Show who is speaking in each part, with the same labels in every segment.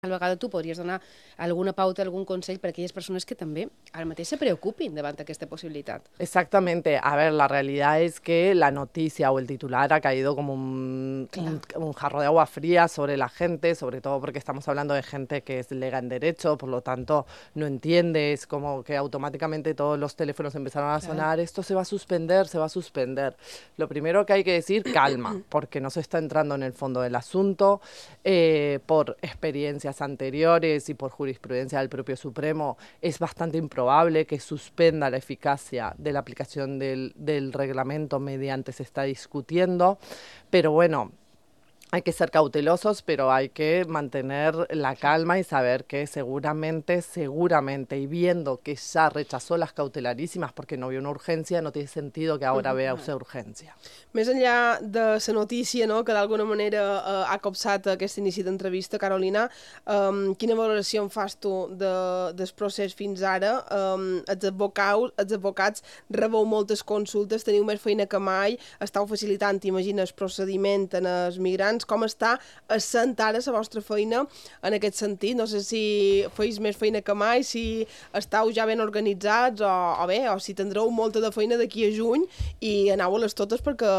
Speaker 1: a la vegada tu podries donar alguna pauta, algún consell per a aquelles persones que també ara mateix se preocupin davant aquesta possibilitat.
Speaker 2: Exactamente. A ver, la realidad es que la noticia o el titular ha caído como un jarro de agua fría sobre la gente, sobre todo porque estamos hablando de gente que es lega en derecho, por lo tanto no entiende, es como que automáticamente todos los teléfonos empezaron a sonar, esto se va a suspender, se va a suspender. Lo primero que hay que decir, calma, porque no se está entrando en el fondo del asunto, por experiencias anteriores y por jurisprudencia del propio Supremo, es bastante improbable que suspenda la eficacia de la aplicación del reglamento mediante se está discutiendo, pero bueno, hay que ser cautelosos, pero hay que mantener la calma y saber que seguramente, y viendo que ya rechazó las cautelarísimas porque no vio una urgencia, no tiene sentido que ahora vea esa urgencia.
Speaker 3: Més enllà de la notícia, no?, que d'alguna manera ha copsat aquest inici d'entrevista, Carolina, quina valoració en fas tu del procés fins ara? Els advocats rebeu moltes consultes, teniu més feina que mai, estàu facilitant, imagina, el procediment en els migrants. Com està essent ara la vostra feina en aquest sentit? No sé si feis més feina que mai, si estàu ja ben organitzats o bé, o si tindreu molta de feina d'aquí a juny i aneu a les totes perquè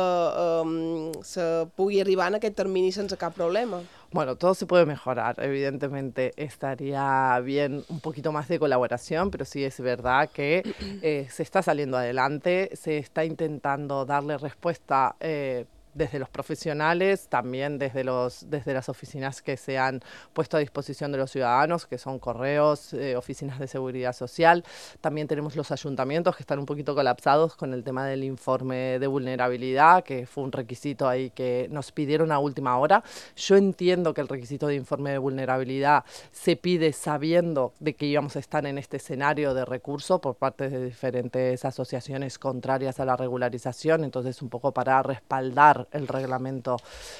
Speaker 3: se pugui arribar en aquest termini sense cap problema.
Speaker 2: Bueno, todo se puede mejorar, evidentemente estaría bien un poquito más de colaboración, pero sí es verdad que se está saliendo adelante, se está intentando darle respuesta desde los profesionales, también desde las oficinas que se han puesto a disposición de los ciudadanos, que son correos, oficinas de seguridad social. También tenemos los ayuntamientos que están un poquito colapsados con el tema del informe de vulnerabilidad, que fue un requisito ahí que nos pidieron a última hora. Yo entiendo que el requisito de informe de vulnerabilidad se pide sabiendo de que íbamos a estar en este escenario de recurso por parte de diferentes asociaciones contrarias a la regularización, entonces un poco para respaldar el reglamento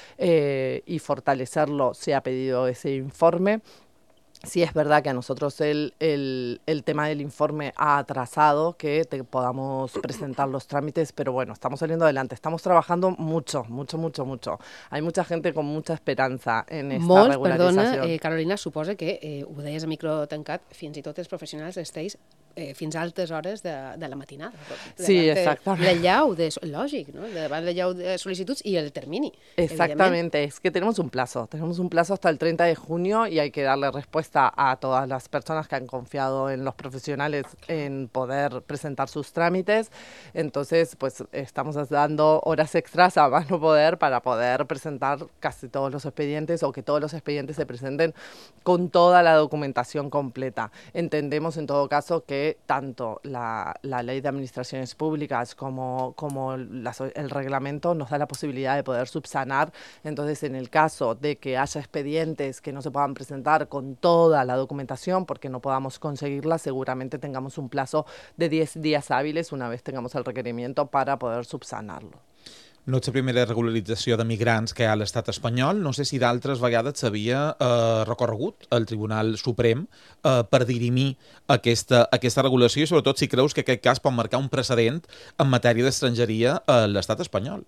Speaker 2: y fortalecerlo se ha pedido ese informe. Sí es verdad que a nosotros el tema del informe ha atrasado que podamos presentar los trámites, pero bueno, estamos saliendo adelante, estamos trabajando mucho. Hay mucha gente con mucha esperanza en esta regularización.
Speaker 1: Perdona, Carolina, suposa que, ho deies a micro tancat, fins i tot els professionals esteu fins a altes hores de la matinada.
Speaker 2: Sí, exactamente.
Speaker 1: La llau, lògic, no? Davant la llau de sol·licituds i el termini.
Speaker 2: Exactamente, es que tenemos un plazo hasta el 30 de junio y hay que darle respuesta a todas las personas que han confiado en los profesionales en poder presentar sus trámites. Entonces, pues estamos dando horas extras a más no poder para poder presentar casi todos los expedientes o que todos los expedientes se presenten con toda la documentación completa. Entendemos en todo caso que tanto la ley de administraciones públicas como el reglamento nos da la posibilidad de poder subsanar. Entonces, en el caso de que haya expedientes que no se puedan presentar con toda la documentación porque no podamos conseguirla, seguramente tengamos un plazo de 10 días hábiles una vez tengamos el requerimiento para poder subsanarlo.
Speaker 4: No és la primera regularització de migrants que hi ha a l'estat espanyol. No sé si d'altres vegades s'havia recorregut al Tribunal Suprem per dirimir aquesta regulació i sobretot si creus que aquest cas pot marcar un precedent en matèria d'estrangeria a l'estat espanyol.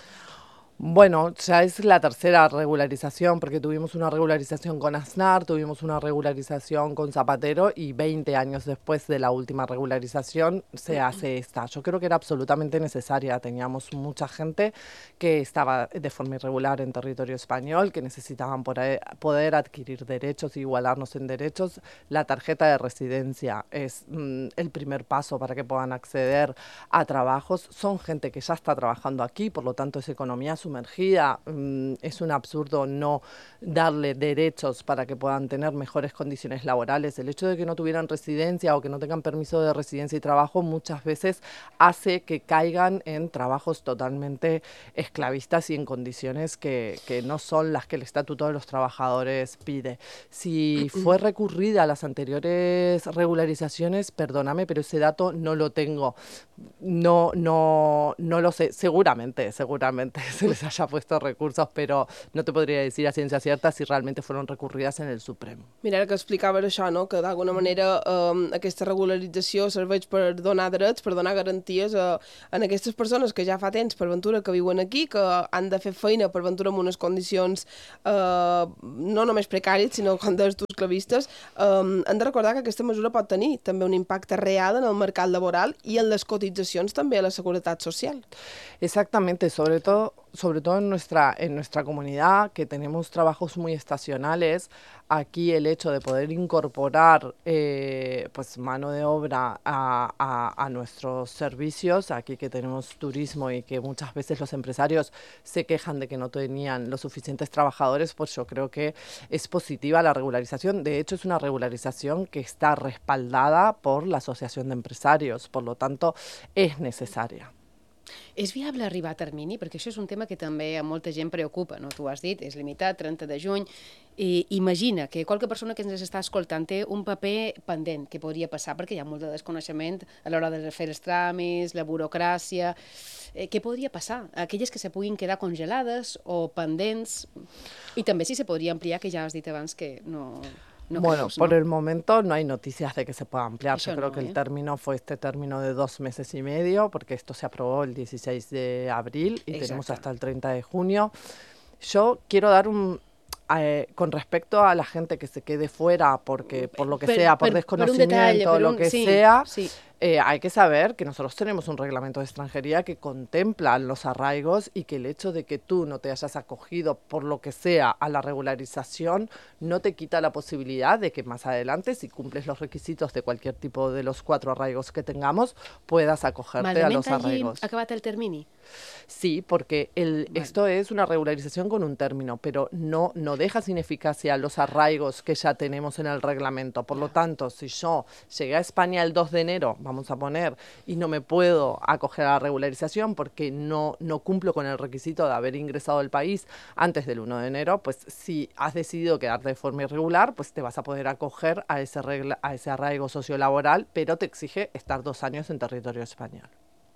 Speaker 2: Bueno, ya es la tercera regularización, porque tuvimos una regularización con Aznar, tuvimos una regularización con Zapatero y 20 años después de la última regularización se hace esta. Yo creo que era absolutamente necesaria. Teníamos mucha gente que estaba de forma irregular en territorio español, que necesitaban poder adquirir derechos, igualarnos en derechos. La tarjeta de residencia es el primer paso para que puedan acceder a trabajos. Son gente que ya está trabajando aquí, por lo tanto es economía sumergida. Es un absurdo no darle derechos para que puedan tener mejores condiciones laborales. El hecho de que no tuvieran residencia o que no tengan permiso de residencia y trabajo muchas veces hace que caigan en trabajos totalmente esclavistas y en condiciones que no son las que el Estatuto de los Trabajadores pide. Si fue recurrida a las anteriores regularizaciones, perdóname, pero ese dato no lo tengo. No lo sé. Seguramente se les se haya puesto recursos, pero no te podría decir a ciencia cierta si realmente fueron recurridas en el Supremo.
Speaker 3: Mira, ara que explicaves això, no? Que d'alguna manera aquesta regularització serveix per donar drets, per donar garanties a aquestes persones que ja fa temps, per ventura, que viuen aquí, que han de fer feina, per ventura, en unes condicions no només precàries, sinó, com deies tu, esclavistes. Hem de recordar que aquesta mesura pot tenir també un impacte real en el mercat laboral i en les cotitzacions també a la seguretat social.
Speaker 2: Exactamente, sobre todo en nuestra comunidad, que tenemos trabajos muy estacionales, aquí el hecho de poder incorporar pues mano de obra a nuestros servicios, aquí que tenemos turismo y que muchas veces los empresarios se quejan de que no tenían los suficientes trabajadores, pues yo creo que es positiva la regularización. De hecho, es una regularización que está respaldada por la Asociación de Empresarios, por lo tanto, es necesaria.
Speaker 1: És viable arribar a termini? Perquè això és un tema que també a molta gent preocupa, no? Tu ho has dit, és limitat, 30 de juny, i imagina que qualque persona que ens està escoltant té un paper pendent que podria passar, perquè hi ha molt de desconeixement a l'hora de fer els tràmits, la burocràcia. Què podria passar? Aquelles que se puguin quedar congelades o pendents, i també si se podria ampliar, que ja has dit abans que no...
Speaker 2: Bueno, por el momento no hay noticias de que se pueda ampliar.
Speaker 1: Yo
Speaker 2: creo que el término fue este término de 2 meses y medio, porque esto se aprobó el 16 de abril y tenemos hasta el 30 de junio. Yo quiero dar con respecto a la gente que se quede fuera, porque por lo que sea, por desconocimiento, lo que sea, hay que saber que nosotros tenemos un reglamento de extranjería que contempla los arraigos y que el hecho de que tú no te hayas acogido por lo que sea a la regularización no te quita la posibilidad de que más adelante, si cumples los requisitos de cualquier tipo de los 4 arraigos que tengamos, puedas acogerte a los arraigos.
Speaker 1: ¿Acabat el termini?
Speaker 2: Sí, porque esto es una regularización con un término, pero no deja sin eficacia los arraigos que ya tenemos en el reglamento. Por lo tanto, si yo llegué a España el 2 de enero, vamos a poner, y no me puedo acoger a la regularización porque no cumplo con el requisito de haber ingresado al país antes del 1 de enero, pues si has decidido quedarte de forma irregular, pues te vas a poder acoger a ese arraigo sociolaboral, pero te exige estar 2 años en territorio español.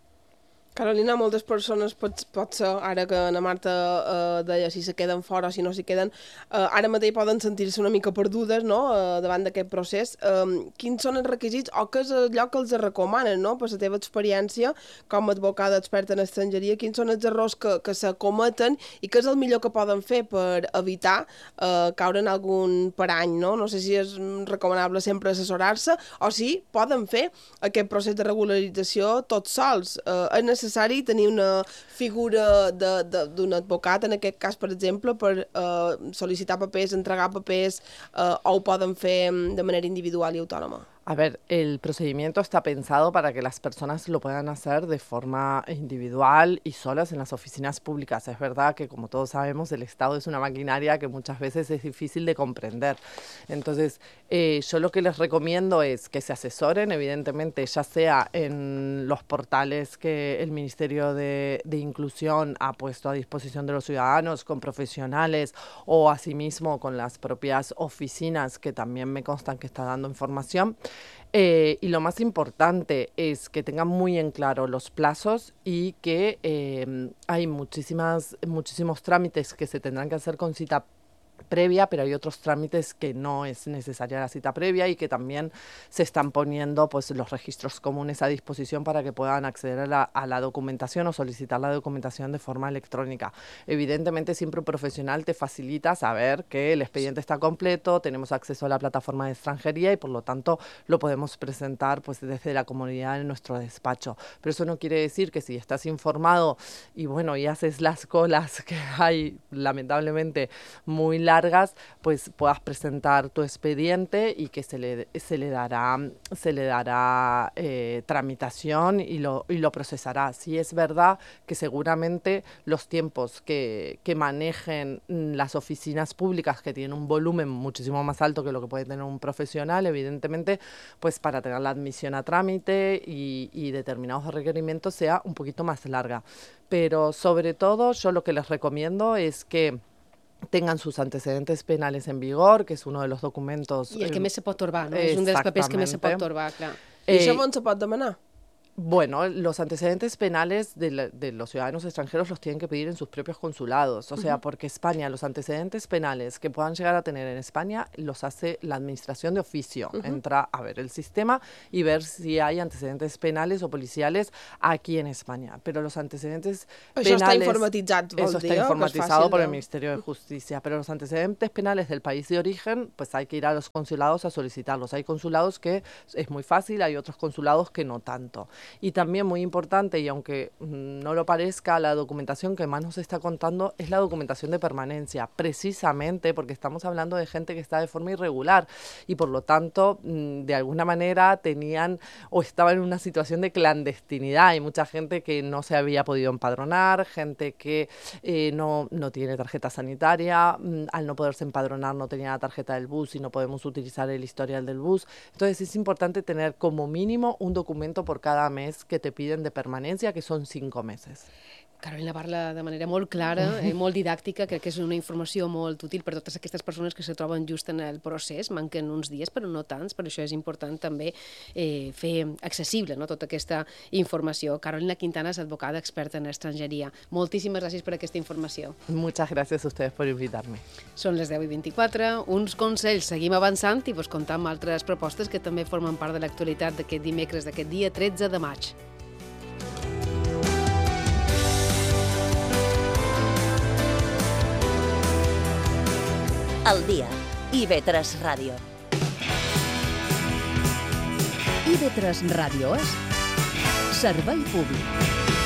Speaker 3: Carolina, moltes persones, pot ser, ara que na Marta deia si se queden fora o si no s'hi queden, ara mateix poden sentir-se una mica perdudes, no?, davant d'aquest procés. Quins són els requisits o què és allò que els recomanen, no?, per la teva experiència com a advocada experta en estrangeria, quins són els errors que se cometen i què és el millor que poden fer per evitar caure en algun parany, no? No sé si és recomanable sempre assessorar-se o si poden fer aquest procés de regularització tots sols. És necessari tenir una figura d'un advocat, en aquest cas, per exemple, per sol·licitar papers, entregar papers, o ho poden fer de manera individual i autònoma?
Speaker 2: A ver, el procedimiento está pensado para que las personas lo puedan hacer de forma individual y solas en las oficinas públicas. Es verdad que, como todos sabemos, el Estado es una maquinaria que muchas veces es difícil de comprender. Entonces, yo lo que les recomiendo es que se asesoren, evidentemente, ya sea en los portales que el Ministerio de Inclusión ha puesto a disposición de los ciudadanos, con profesionales o asimismo con las propias oficinas que también me constan que está dando información. Y lo más importante es que tengan muy en claro los plazos y que hay muchísimos trámites que se tendrán que hacer con cita previa, pero hay otros trámites que no es necesaria la cita previa y que también se están poniendo pues los registros comunes a disposición para que puedan acceder a la documentación o solicitar la documentación de forma electrónica. Evidentemente siempre un profesional te facilita saber que el expediente está completo, tenemos acceso a la plataforma de extranjería y por lo tanto lo podemos presentar pues desde la comodidad en nuestro despacho. Pero eso no quiere decir que si estás informado y bueno y haces las colas que hay lamentablemente muy largas, pues puedas presentar tu expediente y que se le dará tramitación y lo procesará. Sí es verdad que seguramente los tiempos que manejen las oficinas públicas, que tienen un volumen muchísimo más alto que lo que puede tener un profesional, evidentemente, pues para tener la admisión a trámite y determinados requerimientos sea un poquito más larga. Pero sobre todo yo lo que les recomiendo es que tengan sus antecedentes penales en vigor, que és un dels documents...
Speaker 1: I el que més se pot torbar, no? És un dels papers que més se pot torbar, clar.
Speaker 3: I això on se pot demanar?
Speaker 2: Bueno, los antecedentes penales de los ciudadanos extranjeros los tienen que pedir en sus propios consulados. O sea, porque España, los antecedentes penales que puedan llegar a tener en España, los hace la administración de oficio. Entra a ver el sistema y ver si hay antecedentes penales o policiales aquí en España. Pero los antecedentes penales...
Speaker 3: Això està informatitzat, vol
Speaker 2: Eso
Speaker 3: dir,
Speaker 2: está informatizado por el
Speaker 3: de...
Speaker 2: Ministerio de Justicia. Pero los antecedentes penales del país de origen, pues hay que ir a los consulados a solicitarlos. Hay consulados que es muy fácil, hay otros consulados que no tanto. Y también muy importante, y aunque no lo parezca, la documentación que más nos está contando es la documentación de permanencia, precisamente porque estamos hablando de gente que está de forma irregular y por lo tanto, de alguna manera tenían o estaban en una situación de clandestinidad. Hay mucha gente que no se había podido empadronar, gente que no tiene tarjeta sanitaria, al no poderse empadronar no tenía la tarjeta del bus y no podemos utilizar el historial del bus. Entonces es importante tener como mínimo un documento por cada mes que te piden de permanencia, que son 5 meses.
Speaker 1: Carolina parla de manera molt clara, molt didàctica, crec que és una informació molt útil per totes aquestes persones que se troben just en el procés, manquen uns dies però no tants, per això és important també fer accessible tota aquesta informació. Carolina Quintana és advocada experta en estrangeria. Moltíssimes gràcies per aquesta informació.
Speaker 2: Muchas gracias a ustedes por invitarme.
Speaker 1: Són les 10:24, uns consells, seguim avançant i vos contam altres propostes que també formen part de l'actualitat d'aquest dimecres, d'aquest dia 13 de maig.
Speaker 5: Al dia, IB3 Ràdio. IB3 Ràdio és servei públic.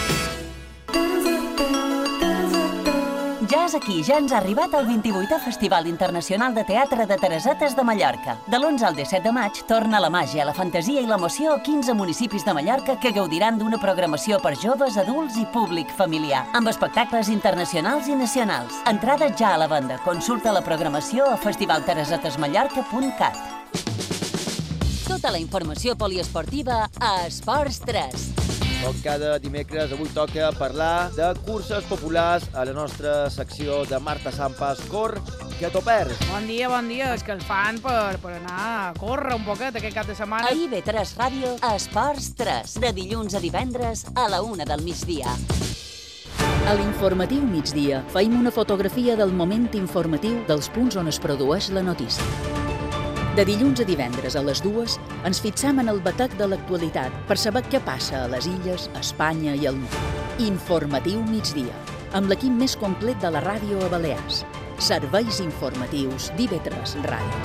Speaker 5: Ja és aquí, ja ens ha arribat el 28è Festival Internacional de Teatre de Teresetes de Mallorca. De l'11 al 17 de maig torna la màgia, la fantasia i l'emoció a 15 municipis de Mallorca que gaudiran d'una programació per joves, adults i públic familiar, amb espectacles internacionals i nacionals. Entrada ja a la venda. Consulta la programació a festivalteresetesmallorca.cat. Tota la informació poliesportiva a Esports 3.
Speaker 6: Com cada dimecres, avui toca parlar de curses populars a la nostra secció de Marta Sampas. Cor, que t'ho perds.
Speaker 7: Bon dia, és que el fan per anar a córrer un poquet aquest cap de setmana.
Speaker 5: A IB3 Ràdio, Esports 3, de dilluns a divendres a la 1 del migdia. A l'informatiu migdia feim una fotografia del moment informatiu dels punts on es produeix la notícia. De dilluns a divendres a les 2 ens fixam en el batec de l'actualitat per saber què passa a les illes, a Espanya i al món. Informatiu migdia, amb l'equip més complet de la ràdio a Balears. Serveis informatius d'IB3 Ràdio.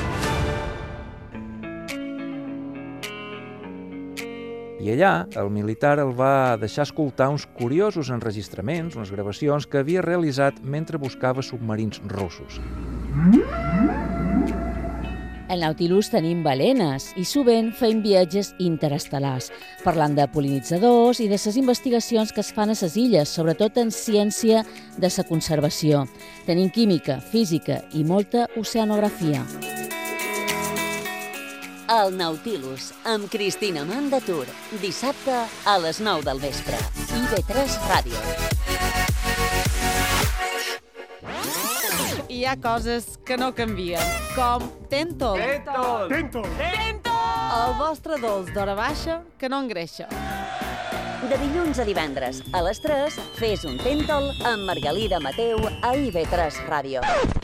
Speaker 8: I allà, el militar el va deixar escoltar uns curiosos enregistraments, unes gravacions que havia realitzat mentre buscava submarins russos.
Speaker 9: Al Nautilus tenim balenes i sovint fem viatges interestel·lars, parlant de pol·linitzadors i de les investigacions que es fan a les illes, sobretot en ciència de la conservació. Tenim química, física i molta oceanografia.
Speaker 5: El Nautilus, amb Cristina Mandatur, dissabte a les 9 del vespre. IB3 Ràdio.
Speaker 7: Hi ha coses que no canvien, com Tentol.
Speaker 10: Tentol!
Speaker 7: El vostre dolç d'hora baixa que no engreixa.
Speaker 5: De dilluns a divendres a les 3, fes un Tentol amb Margalida Mateu a IB3 Ràdio.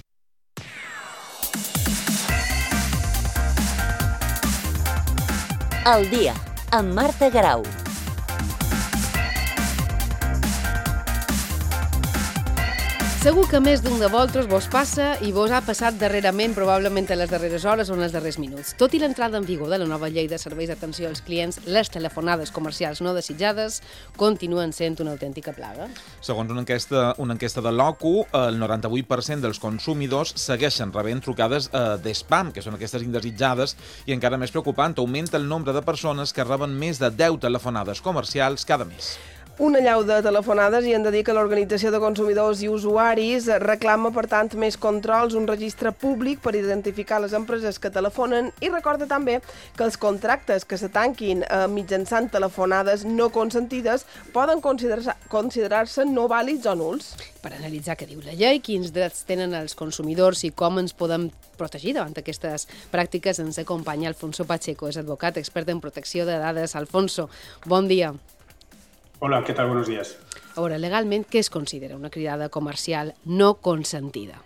Speaker 5: El dia, amb Marta Garau.
Speaker 1: Segur que més d'un de vosaltres vos passa i vos ha passat darrerament, probablement a les darreres hores o en els darrers minuts. Tot i l'entrada en vigor de la nova llei de serveis d'atenció als clients, les telefonades comercials no desitjades continuen sent una autèntica plaga.
Speaker 4: Segons una enquesta de l'OCU, el 98% dels consumidors segueixen rebent trucades d'espam, que són aquestes indesitjades, i encara més preocupant, augmenta el nombre de persones que reben més de 10 telefonades comercials cada mes.
Speaker 3: Una llau de telefonades i hem de dir que l'Organització de Consumidors i Usuaris reclama, per tant, més controls, un registre públic per identificar les empreses que telefonen i recorda també que els contractes que se tanquin mitjançant telefonades no consentides poden considerar-se no vàlids o nuls.
Speaker 1: Per analitzar què diu la llei, quins drets tenen els consumidors i com ens podem protegir davant aquestes pràctiques, ens acompanya Alfonso Pacheco, és advocat, expert en protecció de dades. Alfonso, bon dia.
Speaker 10: Hola, ¿qué tal? Buenos días.
Speaker 1: Ahora, legalment, què es considera una cridada comercial no consentida?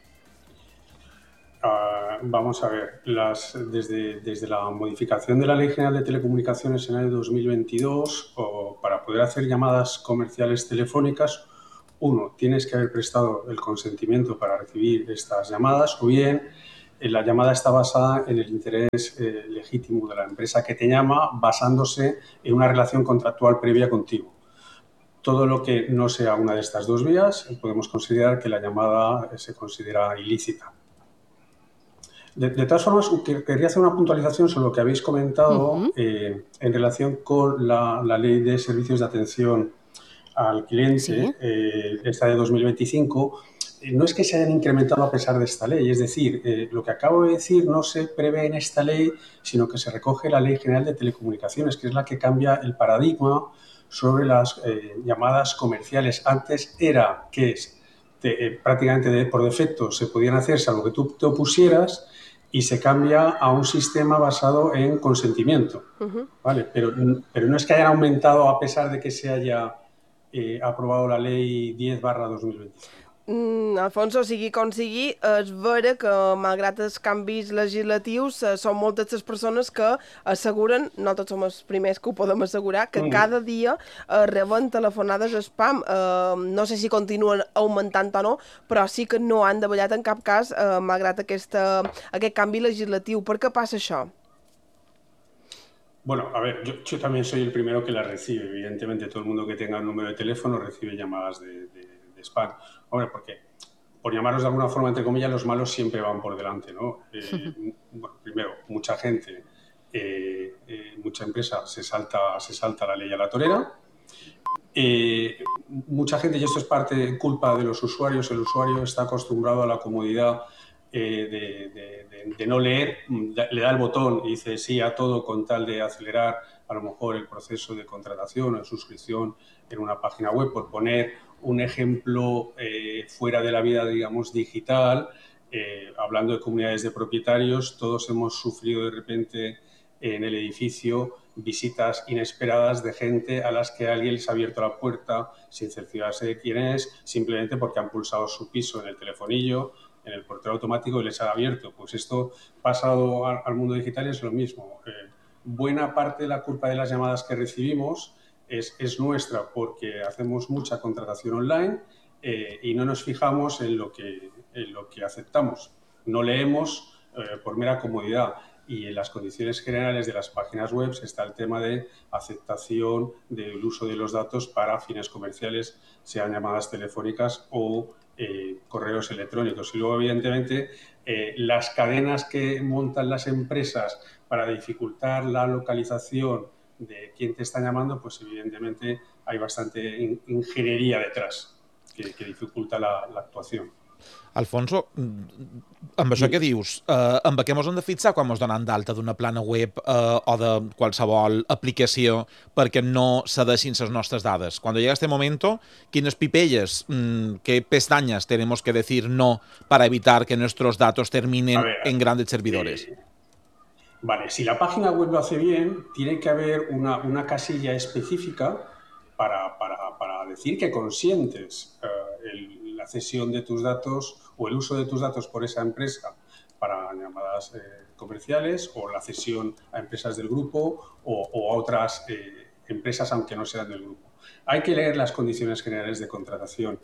Speaker 10: Vamos a ver, desde la modificación de la Ley General de Telecomunicaciones en el año 2022, para poder hacer llamadas comerciales telefónicas, uno, tienes que haber prestado el consentimiento para recibir estas llamadas, o bien la llamada está basada en el interés legítimo de la empresa que te llama, basándose en una relación contractual previa contigo. Todo lo que no sea una de estas dos vías, podemos considerar que la llamada se considera ilícita. De todas formas, querría hacer una puntualización sobre lo que habéis comentado en relación con la Ley de Servicios de Atención al Cliente, esta de 2025. No es que se hayan incrementado a pesar de esta ley, es decir, lo que acabo de decir no se prevé en esta ley, sino que se recoge la Ley General de Telecomunicaciones, que es la que cambia el paradigma sobre las llamadas comerciales. Antes era que prácticamente por defecto se podían hacer salvo que tú te opusieras, y se cambia a un sistema basado en consentimiento. ¿Vale? Pero no es que hayan aumentado a pesar de que se haya aprobado la Ley 10/2025.
Speaker 3: Alfonso, sigui com sigui, és vera que, malgrat els canvis legislatius, són moltes les persones que asseguren, no tots som els primers que ho podem assegurar, que cada dia reben telefonades spam. No sé si continuen augmentant o no, però sí que no han davallat en cap cas, malgrat aquest canvi legislatiu. Per què passa això?
Speaker 10: Bueno, a ver, yo también soy el primero que las recibe. Evidentemente, todo el mundo que tenga un número de teléfono recibe llamadas de spam. Hombre, porque, por llamarlos de alguna forma, entre comillas, los malos siempre van por delante, ¿no? Bueno, primero, mucha gente, mucha empresa se salta la ley a la torera. Mucha gente, y esto es culpa de los usuarios, el usuario está acostumbrado a la comodidad de no leer, le da el botón y dice sí a todo con tal de acelerar a lo mejor el proceso de contratación o de suscripción en una página web, por poner un ejemplo fuera de la vida, digamos, digital. Hablando de comunidades de propietarios, todos hemos sufrido de repente en el edificio visitas inesperadas de gente a las que alguien les ha abierto la puerta sin cerciorarse de quién es, simplemente porque han pulsado su piso en el telefonillo, en el portero automático, y les ha abierto. Pues esto pasado al mundo digital es lo mismo. Buena parte de la culpa de las llamadas que recibimos es nuestra, porque hacemos mucha contratación online y no nos fijamos en lo que aceptamos. No leemos por mera comodidad, y en las condiciones generales de las páginas web está el tema de aceptación del uso de los datos para fines comerciales, sean llamadas telefónicas o correos electrónicos. Y luego, evidentemente, las cadenas que montan las empresas para dificultar la localización de quién te está llamando, pues evidentemente hay bastante ingeniería detrás que dificulta la actuación.
Speaker 4: Alfonso, amb això que dius, amb què ens hem de fixar quan ens donem d'alta d'una plana web o de qualsevol aplicació perquè no cedeixin les nostres dades? Cuando llega este momento, ¿quines pipelles, qué pestañas tenemos que decir no para evitar que nuestros datos terminen en grandes servidores?
Speaker 10: Vale, si la página web lo hace bien, tiene que haber una casilla específica para decir que consientes la cesión de tus datos o el uso de tus datos por esa empresa para llamadas comerciales, o la cesión a empresas del grupo o a otras empresas, aunque no sean del grupo. Hay que leer las condiciones generales de contratación.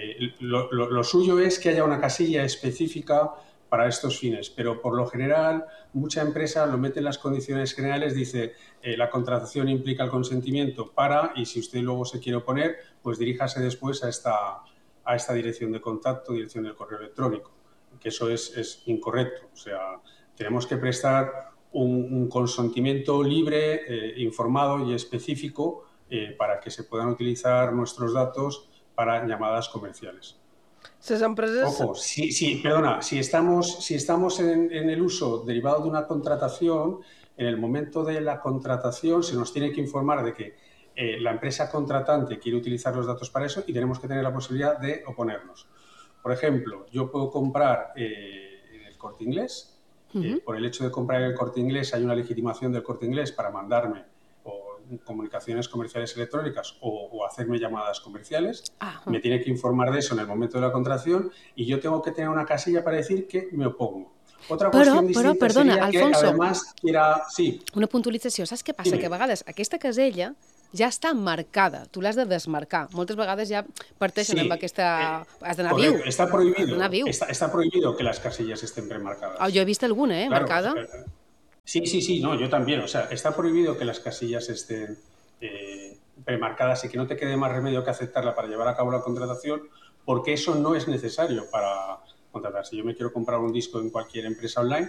Speaker 10: Lo suyo es que haya una casilla específica para estos fines, pero por lo general mucha empresa lo mete en las condiciones generales, dice la contratación implica el consentimiento y si usted luego se quiere oponer, pues diríjase después a esta dirección de contacto, dirección del correo electrónico, que eso es incorrecto. O sea, tenemos que prestar un consentimiento libre, informado y específico para que se puedan utilizar nuestros datos para llamadas comerciales.
Speaker 3: Les empreses...
Speaker 10: Ojo, si estamos en el uso derivado de una contratación, en el momento de la contratación se nos tiene que informar de que la empresa contratante quiere utilizar los datos para eso y tenemos que tener la posibilidad de oponernos. Por ejemplo, yo puedo comprar en el Corte Inglés. Por el hecho de comprar en el Corte Inglés hay una legitimación del Corte Inglés para mandarme comunicaciones comerciales electrónicas o hacerme llamadas comerciales. Me tiene que informar de eso en el momento de la contratación y yo tengo que tener una casilla para decir que me opongo. Otra qüestió distinta
Speaker 1: perdona,
Speaker 10: seria
Speaker 1: Alfonso,
Speaker 10: que además quiera... Sí.
Speaker 1: Una puntualització. Saps què passa? Que a vegades aquesta casella ja està marcada. Tu l'has de desmarcar. Moltes vegades ja parteixen amb aquesta... Has d'anar viu.
Speaker 10: Está prohibido que las casillas estén premarcadas.
Speaker 1: Jo he vist alguna,
Speaker 10: Claro,
Speaker 1: marcada.
Speaker 10: Sí, no, yo también. O sea, está prohibido que las casillas estén premarcadas y que no te quede más remedio que aceptarla para llevar a cabo la contratación, porque eso no es necesario para contratar. Si yo me quiero comprar un disco en cualquier empresa online,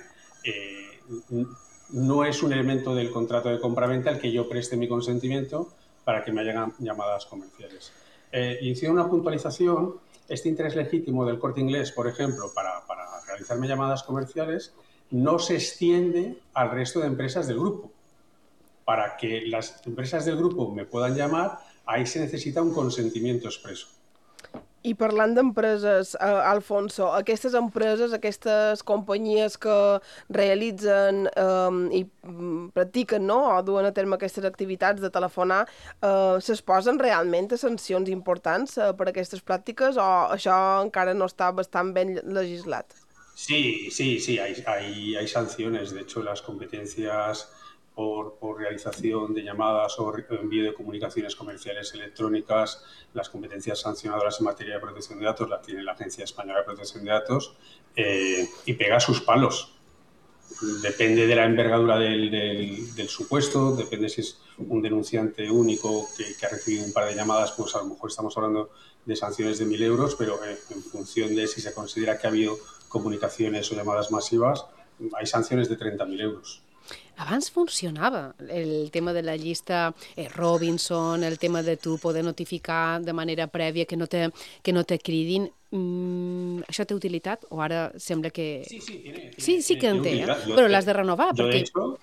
Speaker 10: no es un elemento del contrato de compraventa el que yo preste mi consentimiento para que me hagan llamadas comerciales. Hicieron una puntualización. Este interés legítimo del Corte Inglés, por ejemplo, para realizarme llamadas comerciales, no se extiende al resto de empresas del grupo. Para que las empresas del grupo me puedan llamar, ahí se necesita un consentimiento expreso.
Speaker 3: I parlant d'empreses, Alfonso, aquestes empreses, aquestes companyies que realitzen i practiquen, no?, o duen a terme aquestes activitats de telefonar, s'exposen realment a sancions importants per aquestes pràctiques o això encara no està bastant ben legislat?
Speaker 10: Sí, hay sanciones. De hecho, las competencias por realización de llamadas o envío de comunicaciones comerciales electrónicas, las competencias sancionadoras en materia de protección de datos las tiene la Agencia Española de Protección de Datos y pega sus palos. Depende de la envergadura del supuesto, depende si es un denunciante único que ha recibido un par de llamadas, pues a lo mejor estamos hablando de sanciones de 1.000 euros, pero en función de si se considera que ha habido comunicaciones o llamadas masivas, hay sanciones de 30.000 euros.
Speaker 1: Abans funcionava el tema de la llista Robinson, el tema de tu poder notificar de manera prèvia que no te cridin. Això té utilitat? O ara sembla que... Sí que en té, però l'has de renovar.
Speaker 10: Yo, de hecho...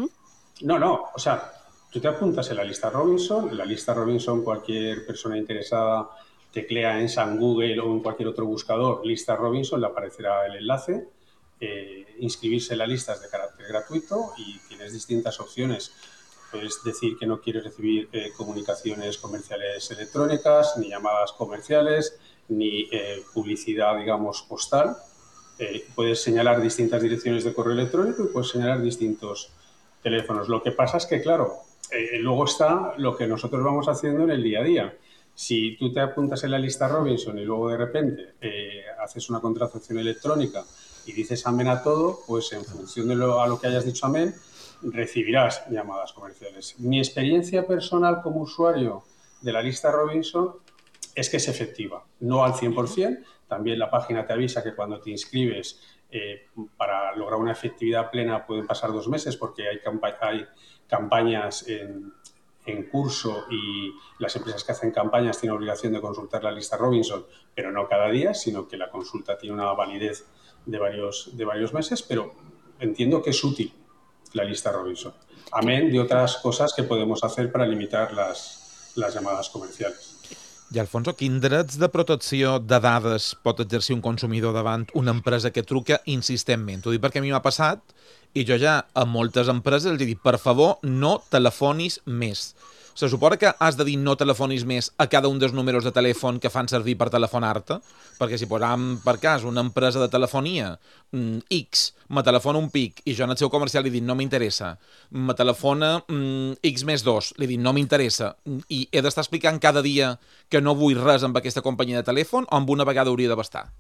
Speaker 10: No, o sea, tú te apuntas en la lista Robinson, cualquier persona interesada teclea en San Google o en cualquier otro buscador lista Robinson, le aparecerá el enlace. Inscribirse en la lista es de carácter gratuito y tienes distintas opciones. Puedes decir que no quieres recibir comunicaciones comerciales electrónicas, ni llamadas comerciales, ni publicidad, digamos, postal. Puedes señalar distintas direcciones de correo electrónico y puedes señalar distintos teléfonos. Lo que pasa es que, claro, luego está lo que nosotros vamos haciendo en el día a día. Si tú te apuntas en la lista Robinson y luego de repente haces una contratación electrónica y dices amén a todo, pues en función de a lo que hayas dicho amén, recibirás llamadas comerciales. Mi experiencia personal como usuario de la lista Robinson es que es efectiva, no al 100%. También la página te avisa que cuando te inscribes, para lograr una efectividad plena pueden pasar 2 meses porque hay campañas en curso y las empresas que hacen campañas tienen obligación de consultar la lista Robinson, pero no cada día, sino que la consulta tiene una validez de varios meses, pero entiendo que es útil la lista Robinson. Amén de otras cosas que podemos hacer para limitar las llamadas comerciales.
Speaker 4: I, Alfonso, quins drets de protecció de dades pot exercir un consumidor davant una empresa que truca insistentment? T'ho dic perquè a mi m'ha passat i jo ja a moltes empreses els he dit, per favor, no telefonis més. Se suposa que has de dir no telefonis més a cada un dels números de telèfon que fan servir per telefonar-te, perquè si posam per cas una empresa de telefonia X, me telefona un PIC i jo en el seu comercial li dic no m'interessa, me telefona X més 2, li dic no m'interessa, i he d'estar explicant cada dia que no vull res amb aquesta companyia de telèfon o amb una vegada hauria de bastar?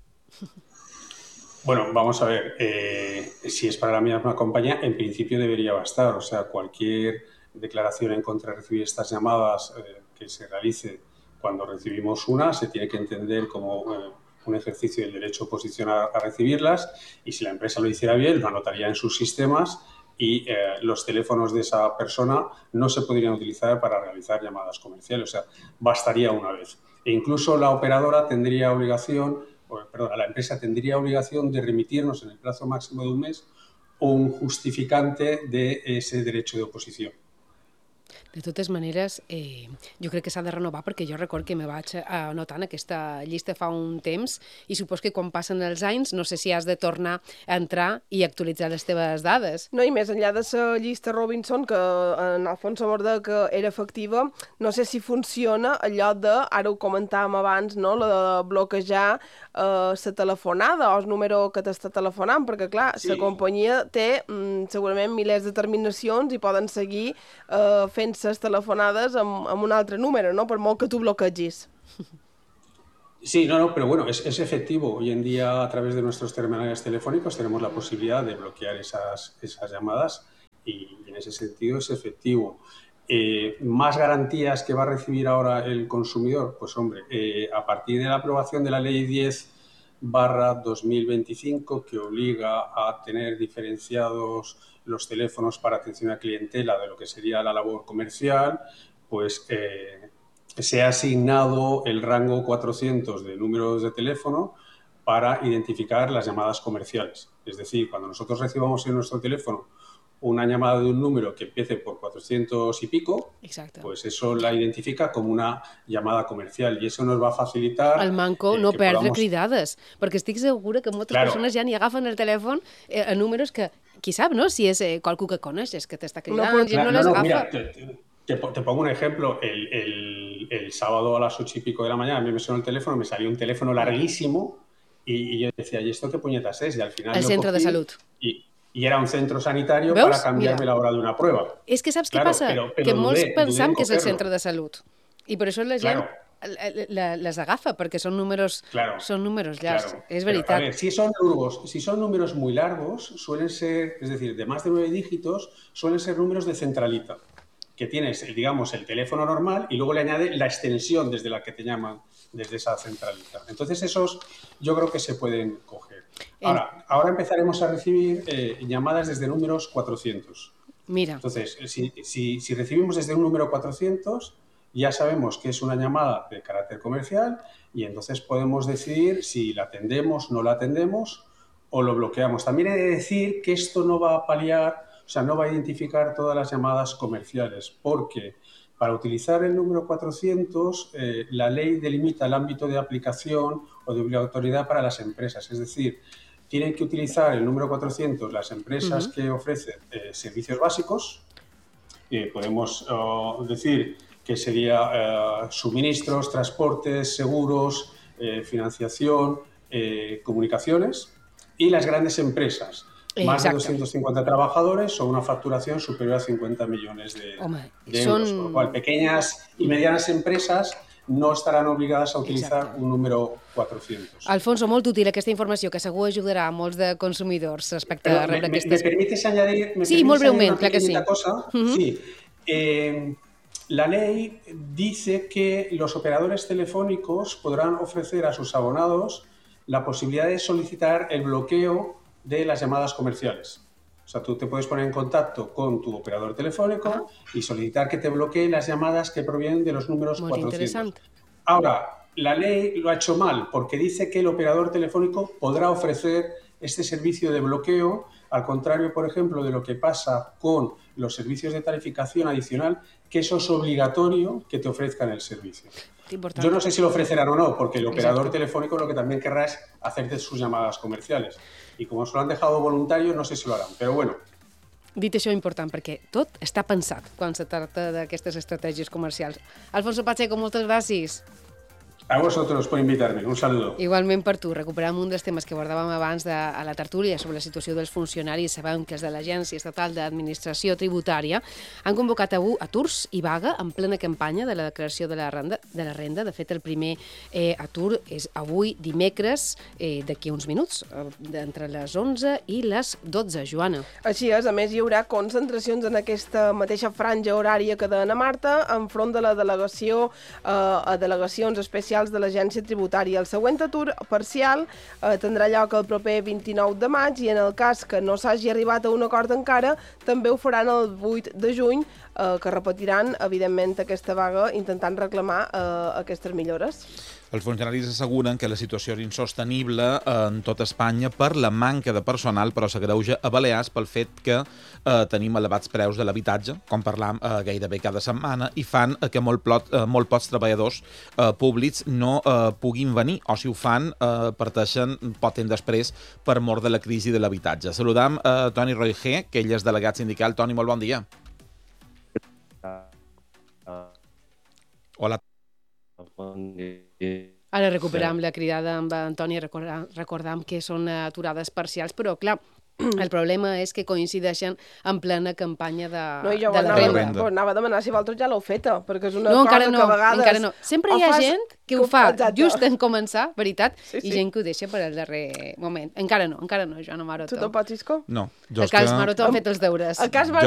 Speaker 10: Bueno, vamos a ver, si es para la misma compañía, en principio debería bastar, o sea, cualquier declaración en contra de recibir estas llamadas que se realice cuando recibimos una se tiene que entender como un ejercicio del derecho de oposición a recibirlas, y si la empresa lo hiciera bien lo anotaría en sus sistemas y los teléfonos de esa persona no se podrían utilizar para realizar llamadas comerciales, o sea, bastaría una vez. E incluso la operadora tendría obligación, la empresa tendría obligación de remitirnos en el plazo máximo de un mes un justificante de ese derecho de oposició.
Speaker 1: De totes maneres, jo crec que s'ha de renovar perquè jo record que me vaig anotar en aquesta llista fa un temps i supos que quan passen els anys no sé si has de tornar a entrar i actualitzar les teves dades.
Speaker 3: No, i més enllà de la llista Robinson, que en el fons s'aborda que era efectiva, no sé si funciona allò de, ara ho comentàvem abans, no?, la de bloquejar la telefonada o el número que t'està telefonant, perquè clar, la companyia té segurament milers de terminacions i poden seguir fent les telefonades amb un altre número, ¿no? Per molt que tu bloquegis.
Speaker 10: Sí, no, pero bueno, es efectivo. Hoy en día, a través de nuestros terminales telefónicos, tenemos la posibilidad de bloquear esas llamadas y en ese sentido es efectivo. ¿Más garantías que va a recibir ahora el consumidor? Pues hombre, a partir de la aprobación de la Ley 10/2025, que obliga a tener diferenciados los teléfonos para atención a clientela de lo que sería la labor comercial, pues se ha asignado el rango 400 de números de teléfono para identificar las llamadas comerciales. Es decir, cuando nosotros recibamos en nuestro teléfono una llamada de un número que empiece por 400 y pico,
Speaker 1: exacte,
Speaker 10: pues eso la identifica com una llamada comercial i eso nos va a facilitar...
Speaker 1: El manco no perdre cridades, perquè estic segura que moltes persones ja ni agafen el telèfon a números que, qui sap, no?, si és qualcú que coneixes, que t'està cridant, i no les agafa.
Speaker 10: Mira, te pongo un ejemplo. El sábado a las 8 y pico de la mañana a mí me sonó el teléfono, me salió un teléfono larguísimo y yo decía, ¿y esto qué puñetas es? Y al final
Speaker 1: el centre de salut.
Speaker 10: Y era un centro sanitario para cambiarme la hora de una prueba.
Speaker 1: És que saps què passa? Que molts pensam que és el centre de salut. I per això la gent les agafa, perquè són números llargs. Es verdad.
Speaker 10: A ver, si son números muy largos, suelen ser, es decir, de más de 9 dígitos, suelen ser números de centralita, que tienes, digamos, el teléfono normal y luego le añade la extensión desde la que te llaman, desde esa centralita. Entonces esos yo creo que se pueden coger. Ahora empezaremos a recibir llamadas desde números 400.
Speaker 1: Mira.
Speaker 10: Entonces, si recibimos desde un número 400, ya sabemos que es una llamada de carácter comercial y entonces podemos decidir si la atendemos, no la atendemos o lo bloqueamos. También he de decir que esto no va a paliar, o sea, no va a identificar todas las llamadas comerciales, porque para utilizar el número 400, la ley delimita el ámbito de aplicación o de obligatoriedad para las empresas. Es decir, tienen que utilizar el número 400 las empresas que ofrecen servicios básicos. Podemos decir que sería suministros, transportes, seguros, financiación, comunicaciones, y las grandes empresas. Más de 250 trabajadores o una facturación superior a 50 millones de euros. Por lo cual, pequeñas y medianas empresas no estarán obligadas a utilizar un número 400.
Speaker 1: Alfonso, molt útil aquesta informació, que segur ajudarà a molts de consumidors respecte a rebre aquestes...
Speaker 10: ¿Me permites añadir
Speaker 1: molt breument, clar que sí.
Speaker 10: Cosa? Sí. La ley dice que los operadores telefónicos podrán ofrecer a sus abonados la posibilidad de solicitar el bloqueo de las llamadas comerciales. O sea, tú te puedes poner en contacto con tu operador telefónico y solicitar que te bloquee las llamadas que provienen de los números 400. Ahora, la ley lo ha hecho mal porque dice que el operador telefónico podrá ofrecer este servicio de bloqueo, al contrario, por ejemplo, de lo que pasa con los servicios de tarificación adicional, que eso es obligatorio que te ofrezcan el servicio. Yo no sé si lo ofrecerán o no, porque el operador telefónico lo que también querrá es hacerte sus llamadas comerciales. I com se lo han dejado voluntario, no sé si lo harán, però bueno.
Speaker 1: Dit això important, perquè tot està pensat quan se tracta d'aquestes estratègies comercials. Alfonso Pacheco, moltes gràcies.
Speaker 10: A vosotros por invitarme. Un saludo.
Speaker 1: Igualment per tu. Recuperem un dels temes que abordàvem abans a la tertúlia sobre la situació dels funcionaris. Sabem que els de l'Agència Estatal d'Administració Tributària han convocat avui aturs i vaga en plena campanya de la declaració de la renda. De fet, el primer atur és avui, dimecres, d'aquí uns minuts, entre les 11 i les 12. Joana.
Speaker 3: Així és. A més, hi haurà concentracions en aquesta mateixa franja horària que deia Marta, enfront de la delegació a delegacions especials parcials de l'Agència Tributària. El següent atur parcial tindrà lloc el proper 29 de maig i en el cas que no s'hagi arribat a un acord encara, també ho faran el 8 de juny, que repetiran, evidentment, aquesta vaga intentant reclamar aquestes millores.
Speaker 4: Els funcionaris asseguren que la situació és insostenible en tot Espanya per la manca de personal, però s'agreuja a Balears pel fet que tenim elevats preus de l'habitatge, com parlam gairebé cada setmana, i fan que molt pocs treballadors públics no puguin venir, o si ho fan, parteixen poc temps després per mort de la crisi de l'habitatge. Saludam Toni Roigé, que ell és delegat sindical. Toni, molt bon dia. Hola.
Speaker 1: Ara recuperam la cridada amb Antoni, recordam que són aturades parcials, però clar, el problema és que coincideixen en plena campanya de la renda.
Speaker 3: Anava a demanar si vosaltres ja l'heu feta, perquè és una cosa que a vegades...
Speaker 1: Encara no. Sempre hi ha gent que ho fa just en començar, veritat, i gent que ho deixa per al darrer moment. Encara no, Joan Amaro.
Speaker 3: Tu te'n pots, Isco?
Speaker 4: No.
Speaker 1: A Cas Marotó han fet els deures.
Speaker 4: Jo